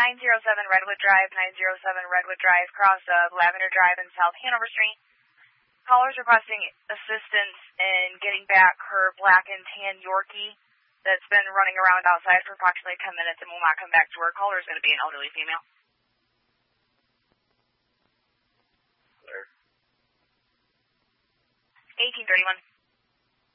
907 Redwood Drive, 907 Redwood Drive, cross of Lavender Drive and South Hanover Street. Caller's requesting assistance in getting back her black and tan Yorkie that's been running around outside for approximately 10 minutes and will not come back to her. Caller is going to be an elderly female. 1831.